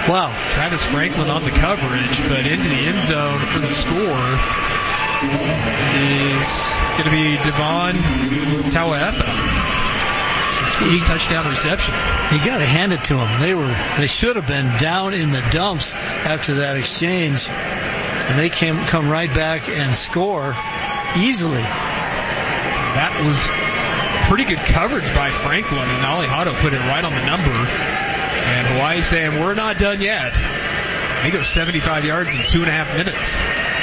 Wow. Travis Franklin on the coverage, but into the end zone for the score is going to be Devon Tauaefa. His first touchdown reception. You got to hand it to them. They should have been down in the dumps after that exchange, and they come right back and score easily. That was pretty good coverage by Franklin, and Alejado put it right on the number. And Hawaii saying, we're not done yet. They go 75 yards in 2.5 minutes.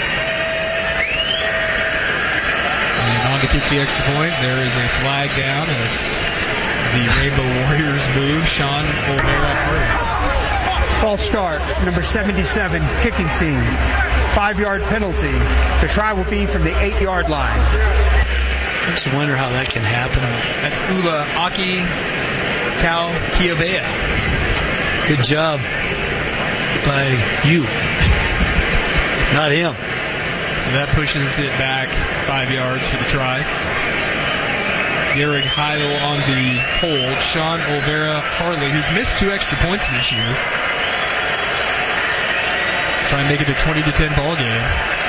And on to kick the extra point. There is a flag down as the Rainbow Warriors move. Sean Olvera. False start, number 77, kicking team. 5-yard penalty. The try will be from the 8-yard line. I just wonder how that can happen. That's Ula Aki Kau Kiobea. Good job by you. Not him. So that pushes it back 5 yards for the try. Derek Heil on the hold. Sean Olvera Harley, who's missed 2 extra points this year. Try and make it a 20-10 ball game.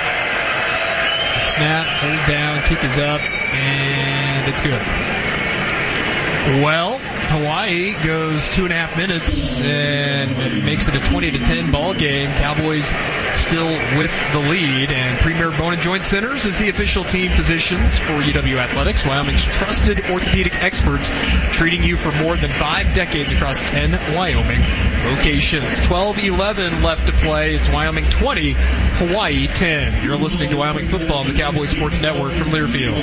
Snap, hold down, kick is up, and it's good. Well, Hawaii goes 2.5 minutes and makes it a 20-10 ball game. Cowboys still with the lead, and Premier Bone and Joint Centers is the official team physicians for UW Athletics, Wyoming's trusted orthopedic experts, treating you for more than 5 decades across 10 Wyoming locations. 12-11 left to play. It's Wyoming 20, Hawaii 10. You're listening to Wyoming Football on the Cowboy Sports Network from Learfield.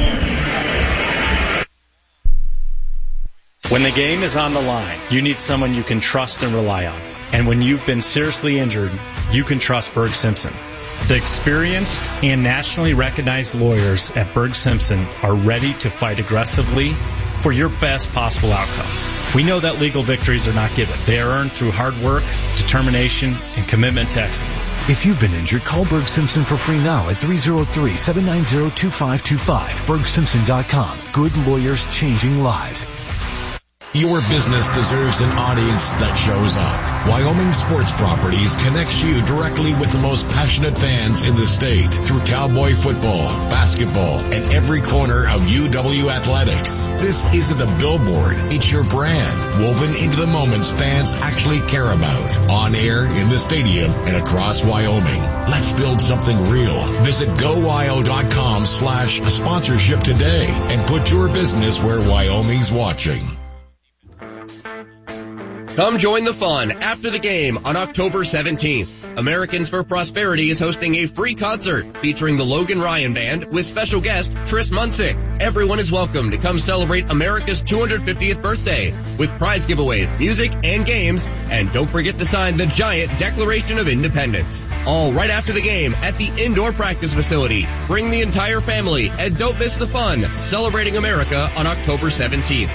When the game is on the line, you need someone you can trust and rely on. And when you've been seriously injured, you can trust Berg Simpson. The experienced and nationally recognized lawyers at Berg Simpson are ready to fight aggressively for your best possible outcome. We know that legal victories are not given. They are earned through hard work, determination, and commitment to excellence. If you've been injured, call Berg Simpson for free now at 303-790-2525. BergSimpson.com. Good lawyers changing lives. Your business deserves an audience that shows up. Wyoming Sports Properties connects you directly with the most passionate fans in the state through Cowboy football, basketball, and every corner of UW Athletics. This isn't a billboard. It's your brand, woven into the moments fans actually care about. On air, in the stadium, and across Wyoming. Let's build something real. Visit GoWyo.com/sponsorship today and put your business where Wyoming's watching. Come join the fun after the game on October 17th. Americans for Prosperity is hosting a free concert featuring the Logan Ryan Band with special guest Tris Munsick. Everyone is welcome to come celebrate America's 250th birthday with prize giveaways, music, and games. And don't forget to sign the giant Declaration of Independence. All right after the game at the indoor practice facility. Bring the entire family and don't miss the fun celebrating America on October 17th.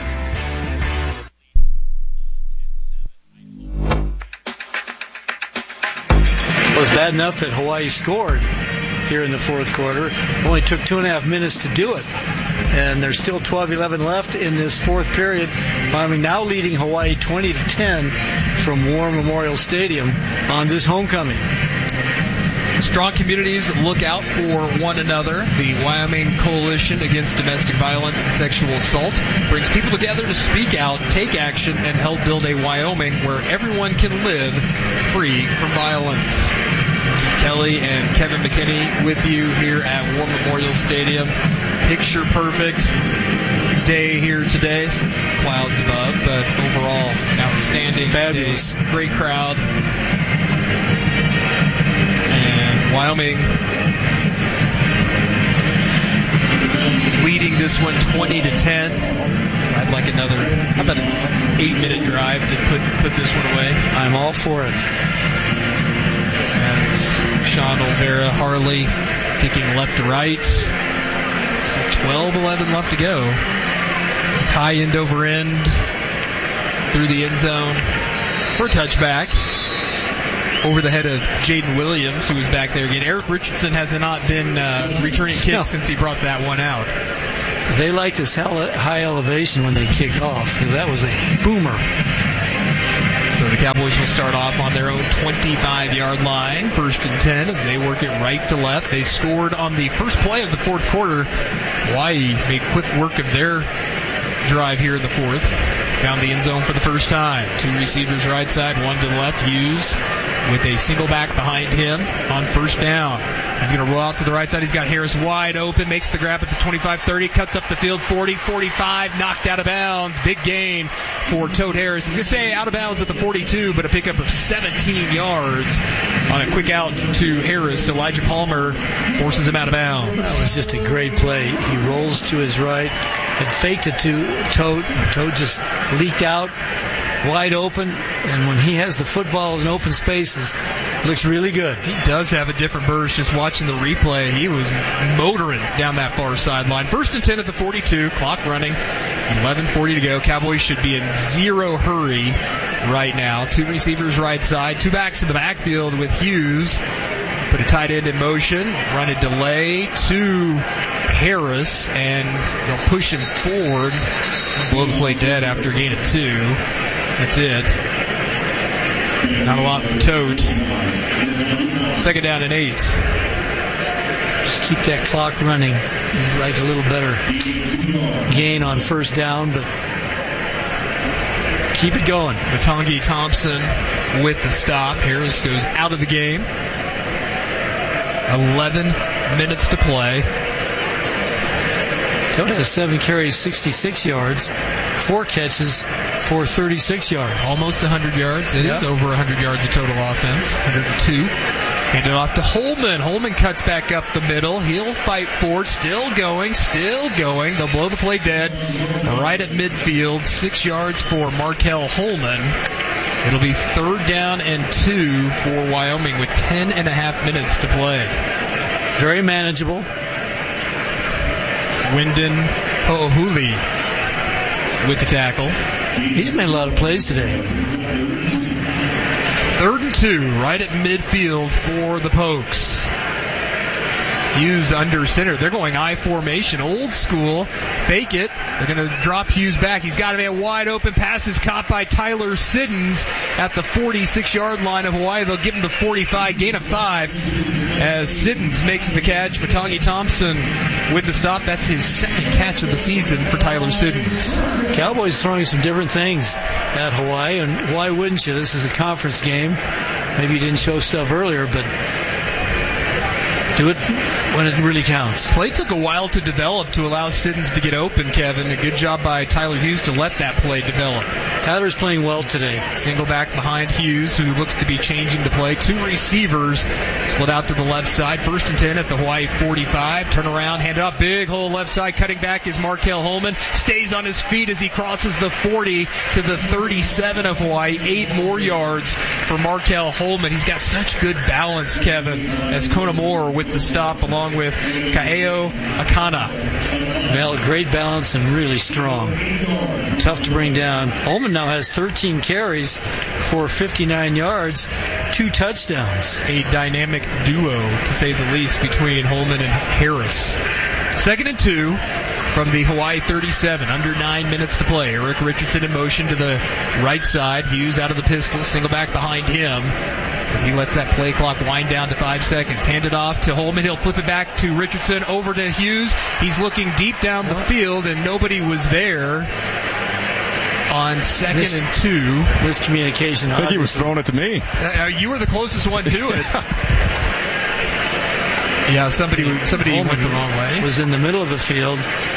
It was bad enough that Hawaii scored here in the fourth quarter. Only took 2.5 minutes to do it. And there's still 12-11 left in this fourth period. Wyoming now leading Hawaii 20-10 from War Memorial Stadium on this homecoming. Strong communities look out for one another. The Wyoming Coalition Against Domestic Violence and Sexual Assault brings people together to speak out, take action, and help build a Wyoming where everyone can live free from violence. Keith Kelly and Kevin McKinney with you here at War Memorial Stadium. Picture perfect day here today. Some clouds above, but overall outstanding. Fabulous. Day. Great crowd. And Wyoming leading this one 20-10. I'd like another, how about an 8-minute drive to put this one away? I'm all for it. As Sean Olvera Harley kicking left to right. 12-11 left to go. High end over end through the end zone for a touchback. Over the head of Jaden Williams, who was back there again. Eric Richardson has not been returning kicks since he brought that one out. They like this high elevation when they kick off, because that was a boomer. So The Cowboys will start off on their own 25-yard line, 1st and 10, as they work it right to left. They scored on the first play of the fourth quarter. Hawaii made quick work of their drive here in the fourth. Found the end zone for the first time. 2 receivers right side, 1 to the left. Hughes with a single back behind him on first down. He's going to roll out to the right side. He's got Harris wide open, makes the grab at the 25-30, cuts up the field, 40, 45, knocked out of bounds. Big gain for Toad Harris. He's going to say out of bounds at the 42, but a pickup of 17 yards on a quick out to Harris. Elijah Palmer forces him out of bounds. That was just a great play. He rolls to his right, had faked it to Toad. Toad just leaked out, wide open, and when he has the football in open spaces, it looks really good. He does have a different burst. Just watching the replay, he was motoring down that far sideline. 1st and 10 at the 42, clock running, 11:40 to go. Cowboys should be in zero hurry right now. 2 receivers right side, 2 backs in the backfield with Hughes. Put a tight end in motion, run a delay to Harris, and they'll push him forward. Blow the play dead after a gain of 2. That's it. Not a lot for Toad. 2nd down and 8. Just keep that clock running. You'd like a little better gain on first down, but keep it going. Matangi Thompson with the stop. Harris goes out of the game. 11 minutes to play. Toad has 7 carries, 66 yards, 4 catches for 36 yards. Almost 100 yards. It is over 100 yards of total offense. 102. Hand it off to Holman. Holman cuts back up the middle. He'll fight for it. Still going. They'll blow the play dead right at midfield. 6 yards for Markel Holman. It'll be 3rd down and 2 for Wyoming with 10.5 minutes to play. Very manageable. Wyndon Ho'ohuli with the tackle. He's made a lot of plays today. 3rd and 2, right at midfield for the Pokes. Hughes under center. They're going I formation, old school. Fake it. They're going to drop Hughes back. He's got a man wide open. Pass is caught by Tyler Siddons at the 46-yard line of Hawaii. They'll give him the 45, gain of 5 as Siddons makes the catch. Matangi Thompson with the stop. That's his 2nd catch of the season for Tyler Siddons. Cowboys throwing some different things at Hawaii, and why wouldn't you? This is a conference game. Maybe you didn't show stuff earlier, but do it when it really counts. Play took a while to develop to allow Siddons to get open, Kevin. A good job by Tyler Hughes to let that play develop. Tyler's playing well today. Single back behind Hughes, who looks to be changing the play. 2 receivers split out to the left side. 1st and 10 at the Hawaii 45. Turn around, hand it up. Big hole left side. Cutting back is Markel Holman. Stays on his feet as he crosses the 40 to the 37 of Hawaii. 8 more yards for Markel Holman. He's got such good balance, Kevin, as Kona Moore with the stop along with Kaeo Akana. Well, great balance and really strong. Tough to bring down. Holman now has 13 carries for 59 yards, 2 touchdowns. A dynamic duo, to say the least, between Holman and Harris. 2nd and 2 from the Hawaii 37. Under 9 minutes to play. Eric Richardson in motion to the right side. Hughes out of the pistol. Single back behind him as he lets that play clock wind down to 5 seconds. Hand it off to Holman. He'll flip it back to Richardson. Over to Hughes. He's looking deep down the field, and nobody was there on 2nd and 2. Miscommunication. I think he was throwing it to me. You were the closest one to it. Yeah, somebody went the wrong way. Was in the middle of the field,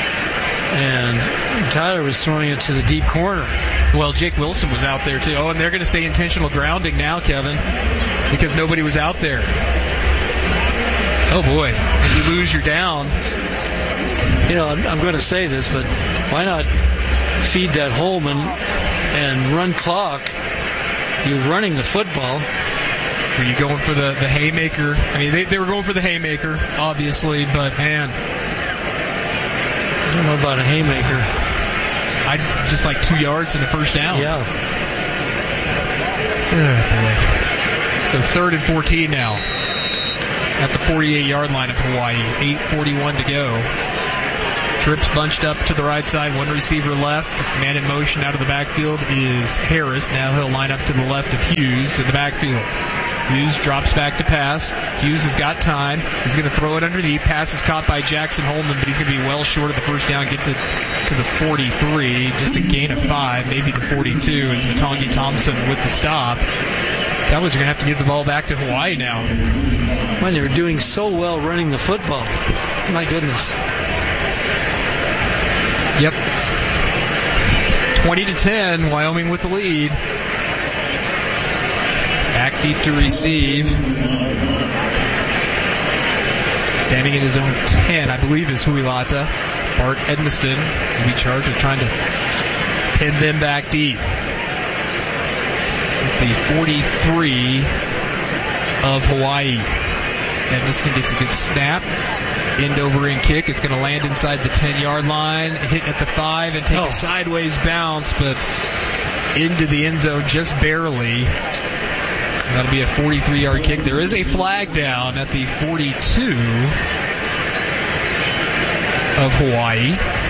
and Tyler was throwing it to the deep corner. Well, Jake Wilson was out there, too. Oh, and they're going to say intentional grounding now, Kevin, because nobody was out there. Oh, boy. And you lose your down. You know, I'm going to say this, but why not feed that Holman and run clock? You're running the football. Were you going for the haymaker? I mean, they were going for the haymaker, obviously, but, man. I don't know about a haymaker. I'd just like 2 yards and a first down. Yeah. Oh, boy. So 3rd and 14 now at the 48-yard line of Hawaii. 8:41 to go. Trips bunched up to the right side, one receiver left. Man in motion out of the backfield is Harris. Now he'll line up to the left of Hughes in the backfield. Hughes drops back to pass. Hughes has got time. He's going to throw it underneath. Pass is caught by Jackson Holman, but he's going to be well short of the first down. Gets it to the 43. Just a gain of 5, maybe the 42 as Matangi Thompson with the stop. Cowboys are going to have to give the ball back to Hawaii now. When they were doing so well running the football. My goodness. Yep. 20-10, Wyoming with the lead. Back deep to receive. Standing in his own 10, I believe, is Huilata. Bart Edmiston will be charged with trying to pin them back deep. The 43 of Hawaii. Edmiston gets a good snap. End over end kick. It's going to land inside the 10-yard line. Hit at the 5 and take a sideways bounce, but into the end zone just barely. That'll be a 43-yard kick. There is a flag down at the 42 of Hawaii.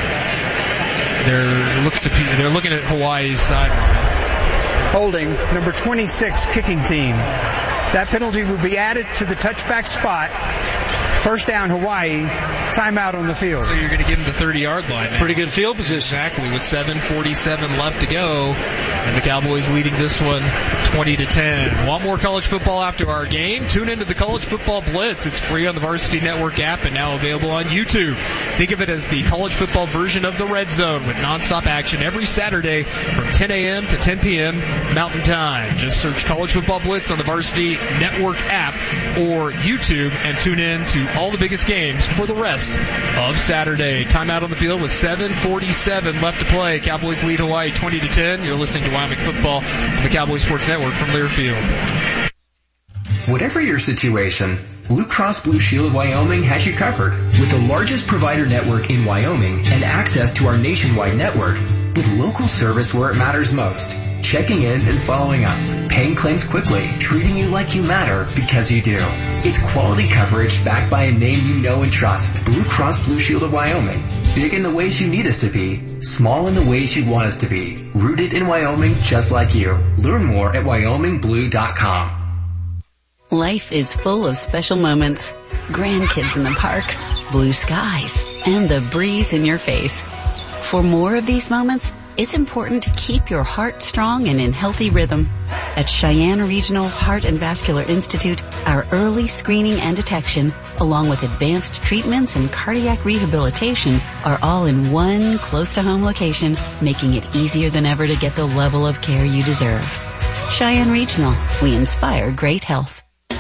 They're looking at Hawaii's sideline. Holding, number 26 kicking team. That penalty will be added to the touchback spot. First down, Hawaii. Timeout on the field. So you're going to give them the 30-yard line now. Pretty good field position. Exactly, with 7:47 left to go. And the Cowboys leading this one 20-10. Want more college football after our game? Tune into the College Football Blitz. It's free on the Varsity Network app and now available on YouTube. Think of it as the college football version of the Red Zone with nonstop action every Saturday from 10 a.m. to 10 p.m. Mountain Time. Just search College Football Blitz on the Varsity Network app or YouTube and tune in to all the biggest games for the rest of Saturday. Timeout on the field with 7:47 left to play. Cowboys lead Hawaii 20-10. You're listening to Wyoming Football on the Cowboys Sports Network from Learfield. Whatever your situation, Blue Cross Blue Shield of Wyoming has you covered. With the largest provider network in Wyoming and access to our nationwide network, with local service where it matters most. Checking in and following up. Paying claims quickly. Treating you like you matter because you do. It's quality coverage backed by a name you know and trust. Blue Cross Blue Shield of Wyoming. Big in the ways you need us to be. Small in the ways you'd want us to be. Rooted in Wyoming just like you. Learn more at wyomingblue.com. Life is full of special moments. Grandkids in the park, blue skies, and the breeze in your face. For more of these moments, it's important to keep your heart strong and in healthy rhythm. At Cheyenne Regional Heart and Vascular Institute, our early screening and detection, along with advanced treatments and cardiac rehabilitation, are all in one close-to-home location, making it easier than ever to get the level of care you deserve. Cheyenne Regional, we inspire great health.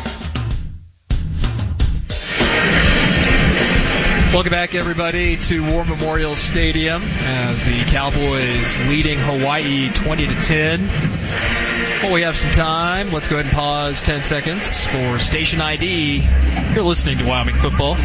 Welcome back, everybody, to War Memorial Stadium as the Cowboys leading Hawaii 20-10. Well, we have some time. Let's go ahead and pause 10 seconds for station ID. You're listening to Wyoming Football.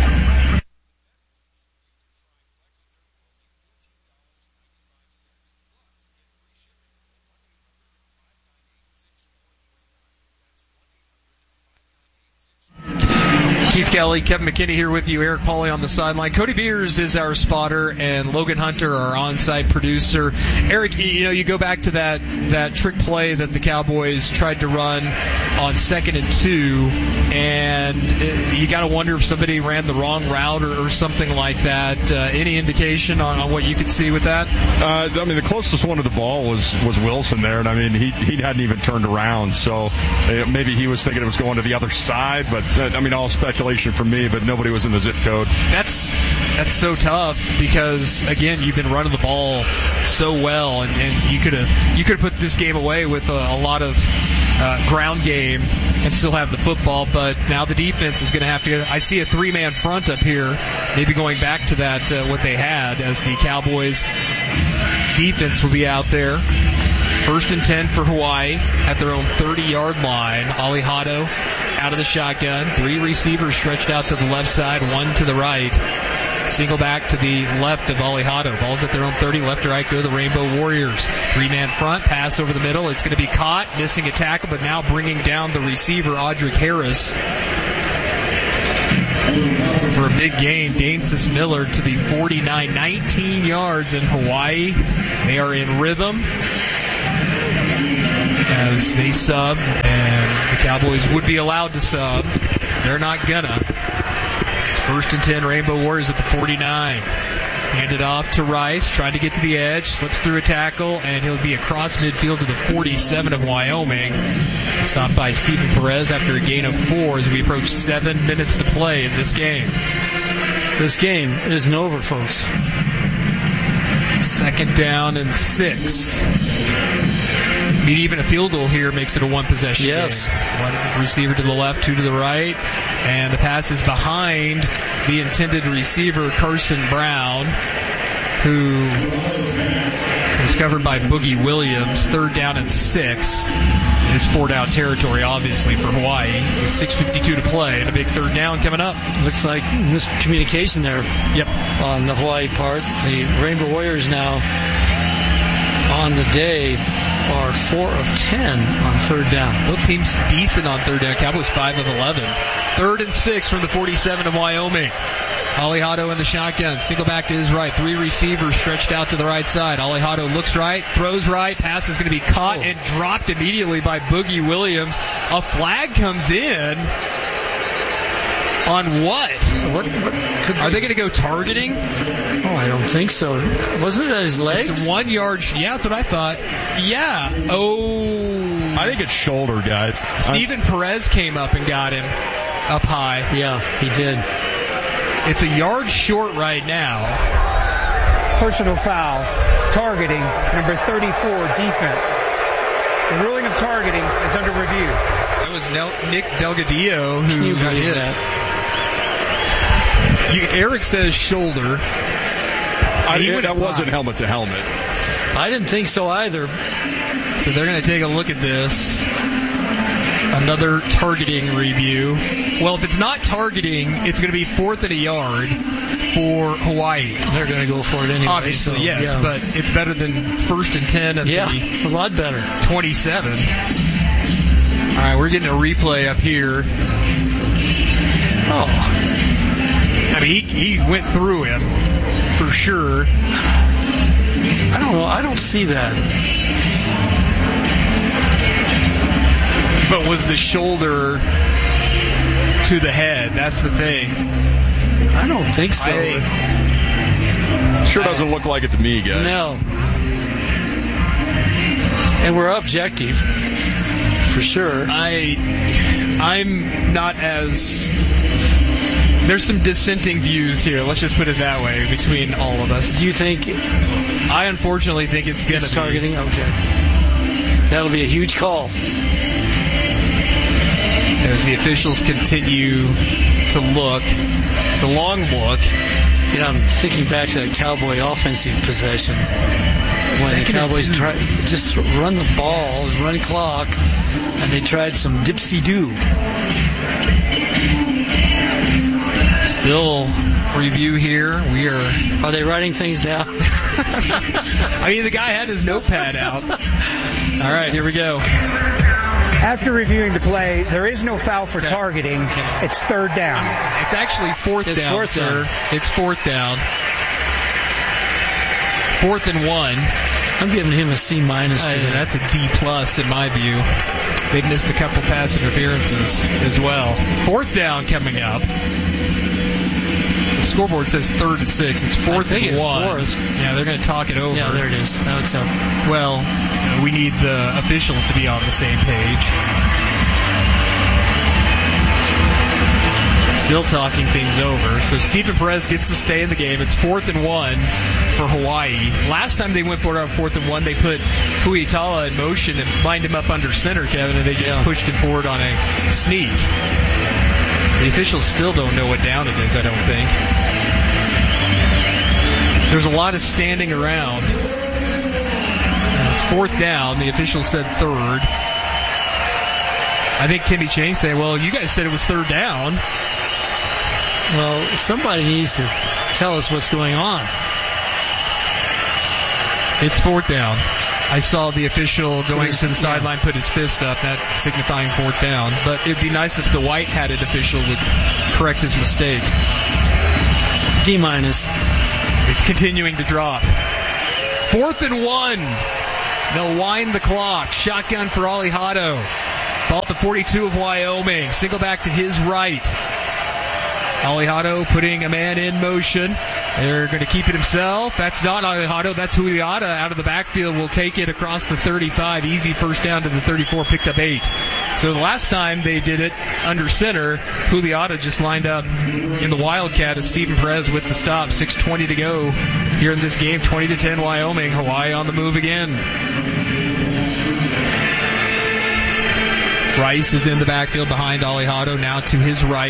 Keith Kelly, Kevin McKinney here with you, Eric Pauly on the sideline. Cody Beers is our spotter, and Logan Hunter, our on-site producer. Eric, you go back to that trick play that the Cowboys tried to run on 2nd and 2, and you got to wonder if somebody ran the wrong route or something like that. Any indication on what you could see with that? The closest one to the ball was Wilson there, and he hadn't even turned around, so maybe he was thinking it was going to the other side, but all speculation from me, but nobody was in the zip code. That's so tough because, again, you've been running the ball so well, and you could have put this game away with a lot of ground game and still have the football, but now the defense is going to have to I see a 3-man front up here, maybe going back to that, what they had, as the Cowboys defense will be out there. 1st and 10 for Hawaii at their own 30-yard line. Alihado out of the shotgun. 3 receivers stretched out to the left side, 1 to the right. Single back to the left of Alihado. Ball's at their own 30. Left to right go the Rainbow Warriors. 3-man front. Pass over the middle. It's going to be caught. Missing a tackle, but now bringing down the receiver, Audric Harris. for a big gain. Danesis Miller to the 49, 19 yards in Hawaii. They are in rhythm as they sub, and the Cowboys would be allowed to sub. They're not gonna. First and 10, Rainbow Warriors at the 49. Handed off to Rice, trying to get to the edge, slips through a tackle, and he'll be across midfield to the 47 of Wyoming. Stopped by Stephen Perez after a gain of 4 as we approach 7 minutes to play in this game. This game isn't over, folks. Second down and 6. Maybe even a field goal here makes it a one-possession game. One receiver to the left, 2 to the right, and the pass is behind the intended receiver, Carson Brown, who was covered by Boogie Williams. Third down and 6. It is 4-down territory, obviously, for Hawaii. With 6:52 to play, and a big third down coming up. Looks like miscommunication there. Yep. On the Hawaii part. The Rainbow Warriors now on the day are 4 of 10 on third down. Both teams decent on third down. Cowboys 5 of 11. Third and 6 from the 47 of Wyoming. Alejado in the shotgun. Single back to his right. 3 receivers stretched out to the right side. Alejado looks right, throws right. Pass is going to be caught and dropped immediately by Boogie Williams. A flag comes in. On what? Are they going to go targeting? Oh, I don't think so. Wasn't it at his legs? It's 1 yard. Yeah, that's what I thought. Yeah. Oh. I think it's shoulder, guys. Stephen Perez came up and got him up high. Yeah, he did. It's a yard short right now. Personal foul. Targeting. Number 34, defense. The ruling of targeting is under review. That was Nick Delgadillo who got hit. Eric says shoulder. That wasn't helmet to helmet. I didn't think so either. So they're going to take a look at this. Another targeting review. Well, if it's not targeting, it's going to be 4th and a yard for Hawaii. They're going to go for it anyway. Obviously, so, yes, yeah. But it's better than 1st and 10 at a lot better. 27. All right, we're getting a replay up here. Oh. I mean, he went through him for sure. I don't know. I don't see that. But was the shoulder to the head? That's the thing. I don't think so. Sure doesn't look like it to me, guys. No. And we're objective, for sure. I'm not as... There's some dissenting views here, let's just put it that way, between all of us. Do you think... I unfortunately think it's going to be... targeting? Okay. That'll be a huge call. As the officials continue to look. It's a long look. Yeah, I'm thinking back to that Cowboy offensive possession. When the Cowboys tried just run the ball, run clock, and they tried some dipsy-do. Still review here. Are they writing things down? I mean, the guy had his notepad out. All right, here we go. After reviewing the play, there is no foul for targeting. It's third down. It's actually fourth down, sir. It's 4th down. 4th and 1. I'm giving him a C- That's a D+ in my view. They've missed a couple pass interferences as well. 4th down coming up. The scoreboard says 3rd and 6. It's 4th and 1. 4th. Yeah, they're going to talk it over. Yeah, there it is. Now it's up. Well, we need the officials to be on the same page. Still talking things over. So Stephen Perez gets to stay in the game. It's 4th and 1 for Hawaii. Last time they went for it on 4th and 1, they put Huitala in motion and lined him up under center, Kevin, and they just pushed him forward on a sneak. The officials still don't know what down it is, I don't think. There's a lot of standing around. And it's 4th down. The officials said 3rd. I think Timmy Chang said, well, you guys said it was 3rd down. Well, somebody needs to tell us what's going on. It's 4th down. I saw the official going to the sideline put his fist up, that signifying 4th down. But it would be nice if the white-hatted official would correct his mistake. D-. It's continuing to drop. 4th and 1. They'll wind the clock. Shotgun for Alejado. Ball at the 42 of Wyoming. Single back to his right. Alejado putting a man in motion. They're going to keep it himself. That's not Alejado. That's Juliata out of the backfield. Will take it across the 35. Easy first down to the 34. Picked up 8. So the last time they did it under center, Juliata just lined up in the Wildcat as Stephen Perez with the stop. 6:20 to go here in this game. 20-10 Wyoming. Hawaii on the move again. Rice is in the backfield behind Alejado. Now to his right.